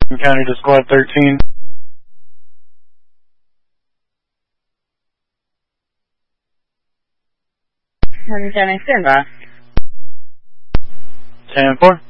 County to Squad 13. County, stand by. 10-4.